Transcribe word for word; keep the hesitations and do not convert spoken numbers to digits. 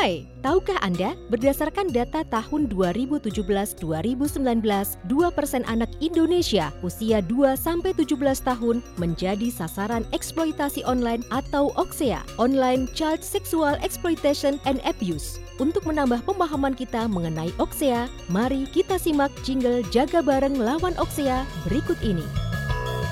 Hai, tahukah Anda, berdasarkan data tahun dua ribu tujuh belas dua ribu sembilan belas, dua persen anak Indonesia usia dua sampai tujuh belas tahun menjadi sasaran eksploitasi online atau O X E A, Online Child Sexual Exploitation and Abuse. Untuk menambah pemahaman kita mengenai O X E A, mari kita simak jingle Jaga Bareng Lawan O X E A berikut ini.